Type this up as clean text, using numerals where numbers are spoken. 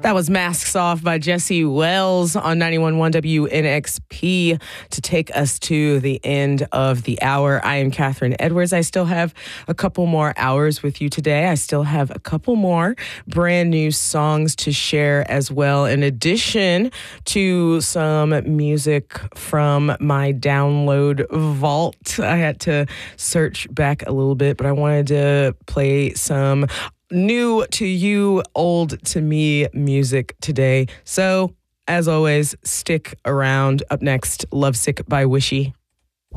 That was Masks Off by Jesse Wells on 91.1 WNXP to take us to the end of the hour. I am Catherine Edwards. I still have a couple more hours with you today. I still have a couple more brand new songs to share as well, in addition to some music from my download vault. I had to search back a little bit, but I wanted to play some new to you, old to me music today. So, as always, stick around. Up next, Lovesick by Wishy.